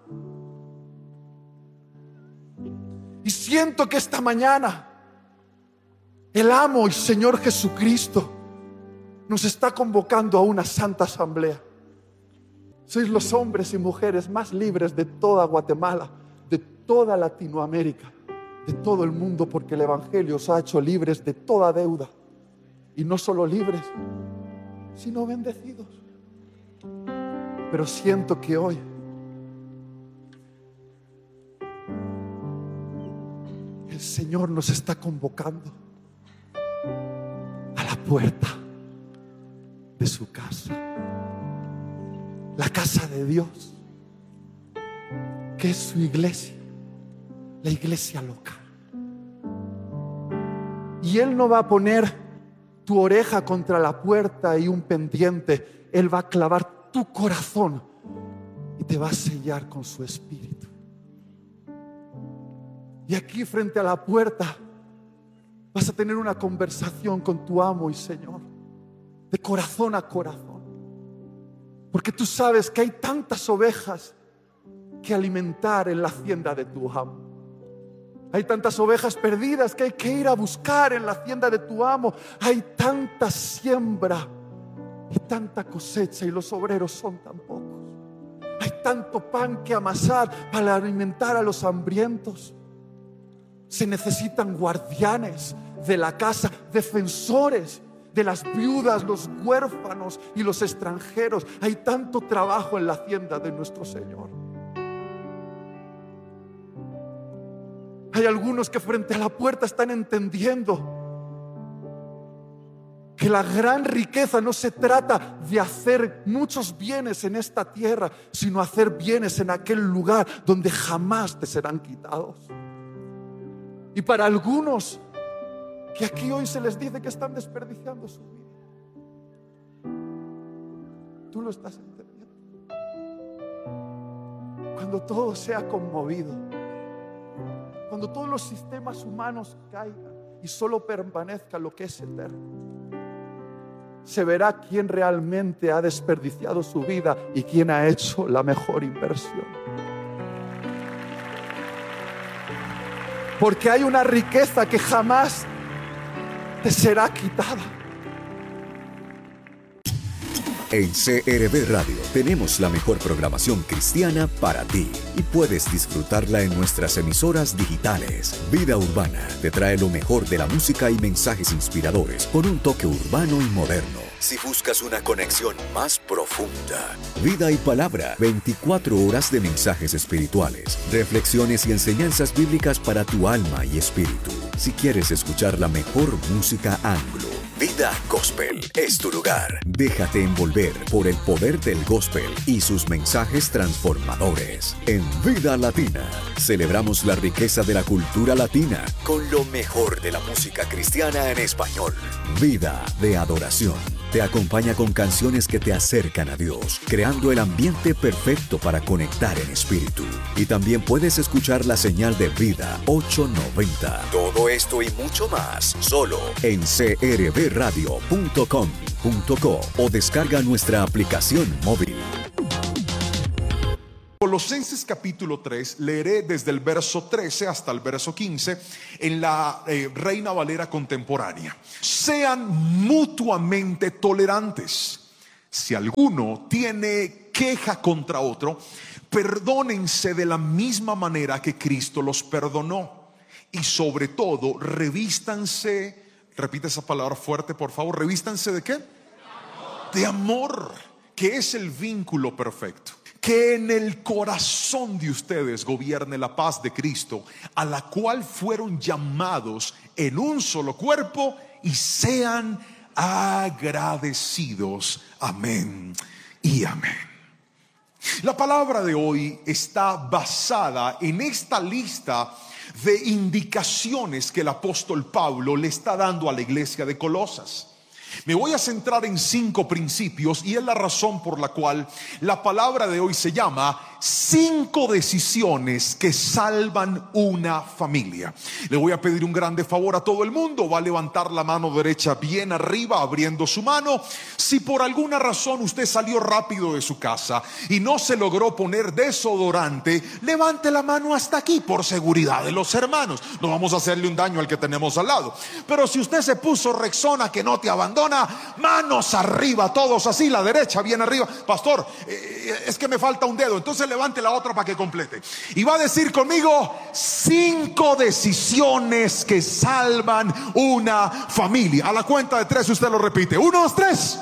Y siento que esta mañana el amo y Señor Jesucristo nos está convocando a una santa asamblea. Sois los hombres y mujeres más libres de toda Guatemala, de toda Latinoamérica, de todo el mundo, porque el Evangelio os ha hecho libres de toda deuda. Y no solo libres, sino bendecidos. Pero siento que hoy el Señor nos está convocando a la puerta de su casa, la casa de Dios, que es su iglesia, la iglesia local. Y Él no va a poner tu oreja contra la puerta y un pendiente. Él va a clavar tu corazón y te va a sellar con su espíritu. Y aquí, frente a la puerta, vas a tener una conversación con tu amo y Señor, de corazón a corazón, porque tú sabes que hay tantas ovejas que alimentar en la hacienda de tu amo. Hay tantas ovejas perdidas que hay que ir a buscar en la hacienda de tu amo. Hay tanta siembra y tanta cosecha, y los obreros son tan pocos. Hay tanto pan que amasar para alimentar a los hambrientos. Se necesitan guardianes de la casa, defensores de las viudas, los huérfanos y los extranjeros. Hay tanto trabajo en la hacienda de nuestro Señor. Hay algunos que frente a la puerta están entendiendo que la gran riqueza no se trata de hacer muchos bienes en esta tierra, sino hacer bienes en aquel lugar donde jamás te serán quitados. Y para algunos que aquí hoy se les dice que están desperdiciando su vida, tú lo estás entendiendo. Cuando todo sea conmovido, cuando todos los sistemas humanos caigan y solo permanezca lo que es eterno, se verá quién realmente ha desperdiciado su vida y quién ha hecho la mejor inversión. Porque hay una riqueza que jamás te será quitada. En C R V Radio tenemos la mejor programación cristiana para ti, y puedes disfrutarla en nuestras emisoras digitales. Vida Urbana te trae lo mejor de la música y mensajes inspiradores con un toque urbano y moderno. Si buscas una conexión más profunda, Vida y Palabra, veinticuatro horas de mensajes espirituales, reflexiones y enseñanzas bíblicas para tu alma y espíritu. Si quieres escuchar la mejor música anglo, Vida Gospel es tu lugar. Déjate envolver por el poder del gospel y sus mensajes transformadores. En Vida Latina celebramos la riqueza de la cultura latina con lo mejor de la música cristiana en español. Vida de Adoración te acompaña con canciones que te acercan a Dios, creando el ambiente perfecto para conectar en espíritu. Y también puedes escuchar la señal de Vida ochocientos noventa. Todo esto y mucho más solo en c r v radio punto com punto co o descarga nuestra aplicación móvil. Colosenses capítulo tres, leeré desde el verso trece hasta el verso quince en la eh, Reina Valera contemporánea. Sean mutuamente tolerantes. Si alguno tiene queja contra otro, perdónense de la misma manera que Cristo los perdonó. Y sobre todo, revístanse, repite esa palabra fuerte por favor, revístanse de qué? De amor, de amor, que es el vínculo perfecto. Que en el corazón de ustedes gobierne la paz de Cristo, a la cual fueron llamados en un solo cuerpo, y sean agradecidos. Amén y amén. La palabra de hoy está basada en esta lista de indicaciones que el apóstol Pablo le está dando a la iglesia de Colosas. Me voy a centrar en cinco principios, y es la razón por la cual la palabra de hoy se llama cinco decisiones que salvan una familia. Le voy a pedir un grande favor a todo el mundo. Va a levantar la mano derecha bien arriba, abriendo su mano. Si por alguna razón usted salió rápido de su casa y no se logró poner desodorante, levante la mano hasta aquí por seguridad de los hermanos. No vamos a hacerle un daño al que tenemos al lado. Pero si usted se puso Rexona que no te abandona, manos arriba, todos así, la derecha bien arriba. Pastor, eh, es que me falta un dedo. Entonces levante la otra para que complete. Y va a decir conmigo: cinco decisiones que salvan una familia. A la cuenta de tres usted lo repite. Uno, dos, tres.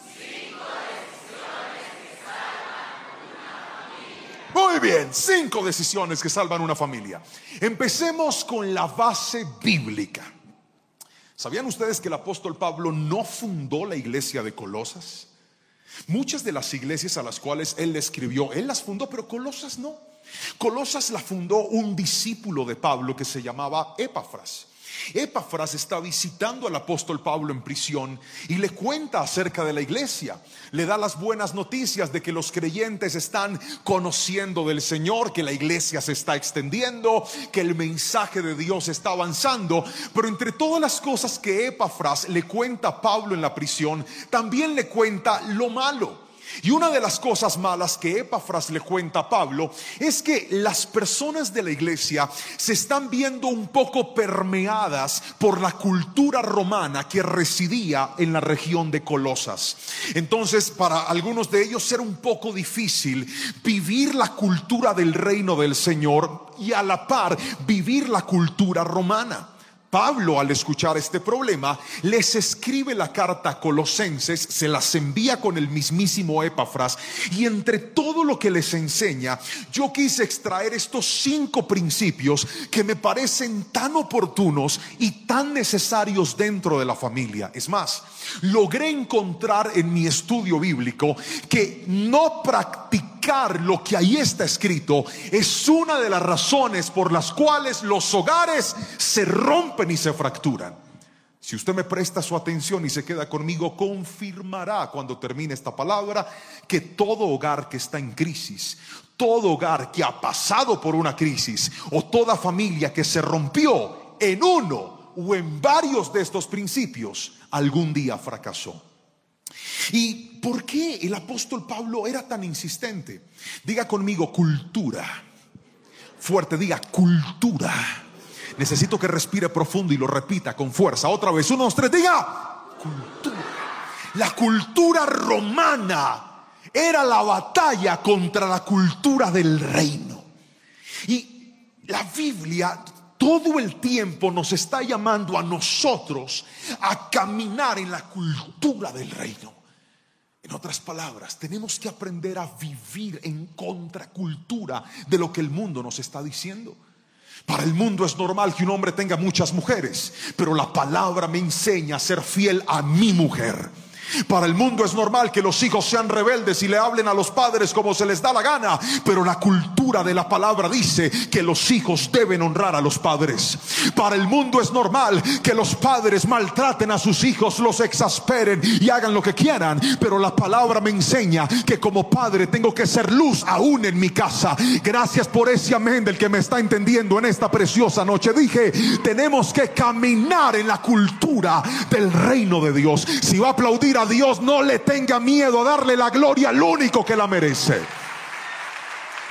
Muy bien, cinco decisiones que salvan una familia. Empecemos con la base bíblica. ¿Sabían ustedes que el apóstol Pablo no fundó la iglesia de Colosas? Muchas de las iglesias a las cuales él le escribió, él las fundó, pero Colosas no. Colosas la fundó un discípulo de Pablo que se llamaba Epafras. Epafras está visitando al apóstol Pablo en prisión y le cuenta acerca de la iglesia. Le da las buenas noticias de que los creyentes están conociendo del Señor, que la iglesia se está extendiendo, que el mensaje de Dios está avanzando. Pero entre todas las cosas que Epafras le cuenta a Pablo en la prisión, también le cuenta lo malo. Y una de las cosas malas que Epafras le cuenta a Pablo es que las personas de la iglesia se están viendo un poco permeadas por la cultura romana que residía en la región de Colosas. Entonces, para algunos de ellos era un poco difícil vivir la cultura del reino del Señor y a la par vivir la cultura romana. Pablo, al escuchar este problema, les escribe la carta a Colosenses, se las envía con el mismísimo Epafras, y entre todo lo que les enseña, yo quise extraer estos cinco principios que me parecen tan oportunos y tan necesarios dentro de la familia. Es más, logré encontrar en mi estudio bíblico que no practicar lo que ahí está escrito es una de las razones por las cuales los hogares se rompen y se fracturan. Si usted me presta su atención y se queda conmigo, confirmará cuando termine esta palabra que todo hogar que está en crisis, todo hogar que ha pasado por una crisis, o toda familia que se rompió en uno o en varios de estos principios, algún día fracasó. ¿Y por qué el apóstol Pablo era tan insistente? Diga conmigo: cultura. Fuerte, diga: cultura. Necesito que respire profundo y lo repita con fuerza. Otra vez, uno, dos, tres, diga: cultura. La cultura romana era la batalla contra la cultura del reino. Y la Biblia todo el tiempo nos está llamando a nosotros a caminar en la cultura del reino. En otras palabras, tenemos que aprender a vivir en contracultura de lo que el mundo nos está diciendo. Para el mundo es normal que un hombre tenga muchas mujeres, pero la palabra me enseña a ser fiel a mi mujer. Para el mundo es normal que los hijos sean rebeldes y le hablen a los padres como se les da la gana, pero la cultura de la palabra dice que los hijos deben honrar a los padres. Para el mundo es normal que los padres maltraten a sus hijos, los exasperen y hagan lo que quieran, pero la palabra me enseña que como padre tengo que ser luz aún en mi casa. Gracias por ese amén del que me está entendiendo en esta preciosa noche. Dije, tenemos que caminar en la cultura del reino de Dios. Si va a aplaudir a Dios, no le tenga miedo a darle la gloria al único que la merece.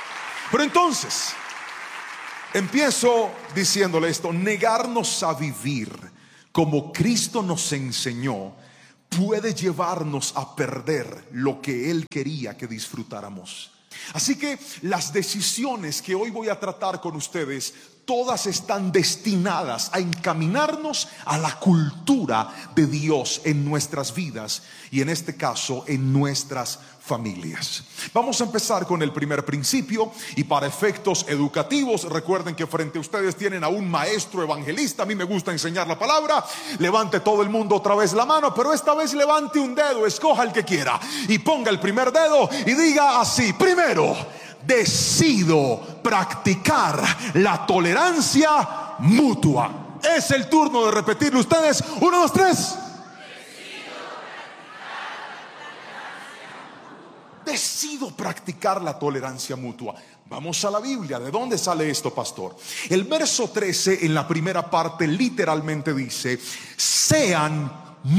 Pero entonces, empiezo diciéndole esto: negarnos a vivir como Cristo nos enseñó puede llevarnos a perder lo que Él quería que disfrutáramos. Así que las decisiones que hoy voy a tratar con ustedes, todas están destinadas a encaminarnos a la cultura de Dios en nuestras vidas y en este caso en nuestras familias. Vamos a empezar con el primer principio y para efectos educativos, recuerden que frente a ustedes tienen a un maestro evangelista. A mí me gusta enseñar la palabra. Levante todo el mundo otra vez la mano, pero esta vez levante un dedo, escoja el que quiera y ponga el primer dedo y diga así: primero, decido practicar la tolerancia mutua. Es el turno de repetirlo ustedes. Uno, dos, tres. Decido practicar la tolerancia mutua. Vamos a la Biblia. ¿De dónde sale esto, pastor? El verso trece en la primera parte literalmente dice: sean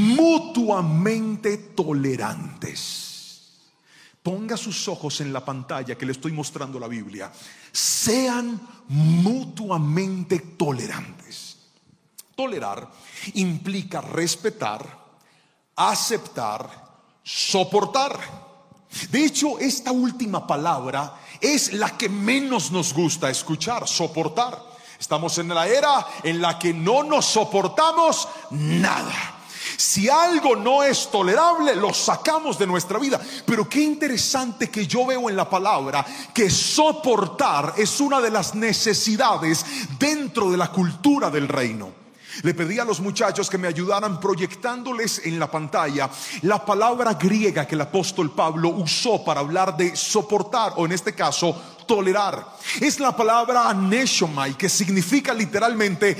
mutuamente tolerantes. Ponga sus ojos en la pantalla que le estoy mostrando la Biblia. Sean mutuamente tolerantes. Tolerar implica respetar, aceptar, soportar. De hecho, esta última palabra es la que menos nos gusta escuchar: soportar. Estamos en la era en la que no nos soportamos nada. Si algo no es tolerable, lo sacamos de nuestra vida. Pero qué interesante que yo veo en la palabra que soportar es una de las necesidades dentro de la cultura del reino. Le pedí a los muchachos que me ayudaran proyectándoles en la pantalla la palabra griega que el apóstol Pablo usó para hablar de soportar, o en este caso tolerar. Es la palabra aneshomai, que significa literalmente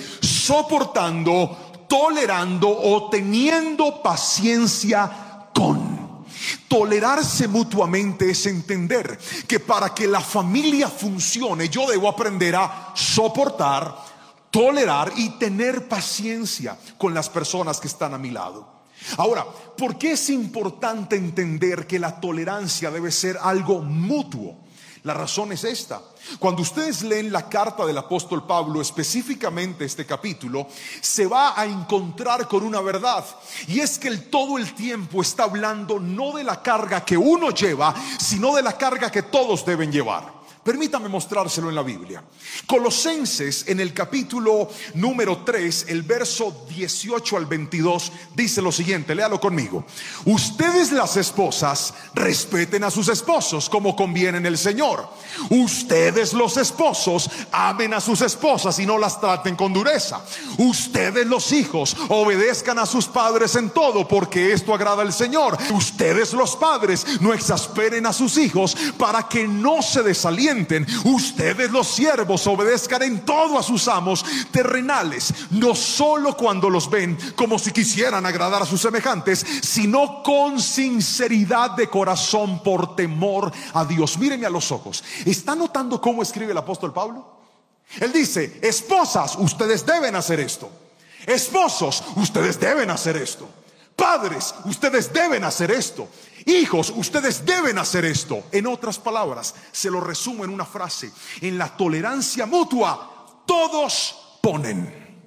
soportando, tolerando o teniendo paciencia con. Tolerarse mutuamente es entender que para que la familia funcione yo debo aprender a soportar, tolerar y tener paciencia con las personas que están a mi lado. Ahora, ¿por qué es importante entender que la tolerancia debe ser algo mutuo? La razón es esta: cuando ustedes leen la carta del apóstol Pablo, específicamente este capítulo, se va a encontrar con una verdad, y es que él todo el tiempo está hablando no de la carga que uno lleva, sino de la carga que todos deben llevar. Permítame mostrárselo en la Biblia. Colosenses, en el capítulo número tres, el verso dieciocho al veintidós, dice lo siguiente, léalo conmigo: ustedes, las esposas, respeten a sus esposos como conviene en el Señor. Ustedes, los esposos, amen a sus esposas y no las traten con dureza. Ustedes, los hijos, obedezcan a sus padres en todo, porque esto agrada al Señor. Ustedes, los padres, no exasperen a sus hijos para que no se desalienten. Ustedes, los siervos, obedezcan en todo a sus amos terrenales, no solo cuando los ven como si quisieran agradar a sus semejantes, sino con sinceridad de corazón, por temor a Dios. Míreme a los ojos. ¿Está notando cómo escribe el apóstol Pablo? Él dice: esposas, ustedes deben hacer esto. Esposos, ustedes deben hacer esto. Padres, ustedes deben hacer esto. Hijos, ustedes deben hacer esto. En otras palabras, se lo resumo en una frase: en la tolerancia mutua, todos ponen.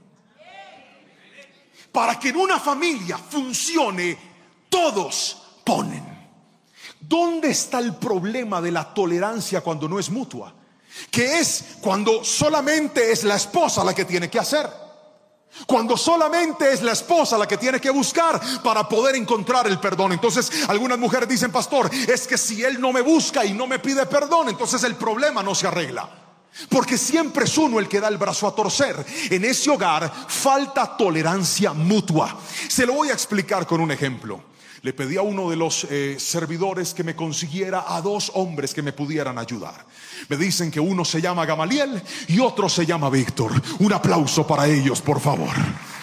Para que en una familia funcione, todos ponen. ¿Dónde está el problema de la tolerancia cuando no es mutua? Que es cuando solamente es la esposa la que tiene que hacer. Cuando solamente es la esposa la que tiene que buscar para poder encontrar el perdón. Entonces algunas mujeres dicen: pastor, es que si él no me busca y no me pide perdón, entonces el problema no se arregla. Porque siempre es uno el que da el brazo a torcer. En ese hogar falta tolerancia mutua. Se lo voy a explicar con un ejemplo. Le pedí a uno de los eh, servidores que me consiguiera a dos hombres que me pudieran ayudar. Me dicen que uno se llama Gamaliel y otro se llama Víctor. Un aplauso para ellos, por favor.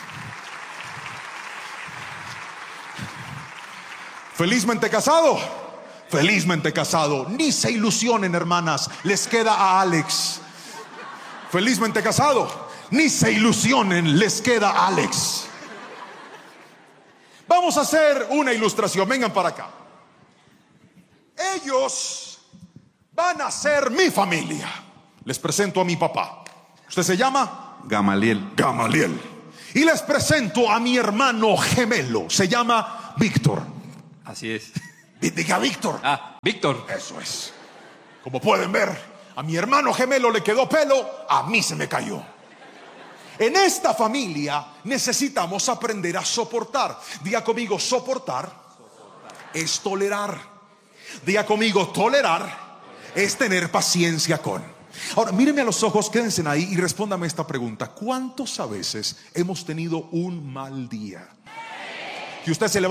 ¿Felizmente casado? Felizmente casado. Ni se ilusionen, hermanas, les queda a Alex. Felizmente casado. Ni se ilusionen, les queda a Alex. Vamos a hacer una ilustración. Vengan para acá. Ellos van a ser mi familia. Les presento a mi papá. ¿Usted se llama? Gamaliel. Gamaliel. Y les presento a mi hermano gemelo. Se llama Víctor. Así es. Diga Víctor. Ah, Víctor. Eso es. Como pueden ver, a mi hermano gemelo le quedó pelo, a mí se me cayó. En esta familia necesitamos aprender a soportar. Diga conmigo, soportar, soportar. Es tolerar. Diga conmigo, tolerar es tener paciencia con. Ahora, mírenme a los ojos, quédense ahí y respóndame esta pregunta. ¿Cuántos a veces hemos tenido un mal día? Que usted se levanta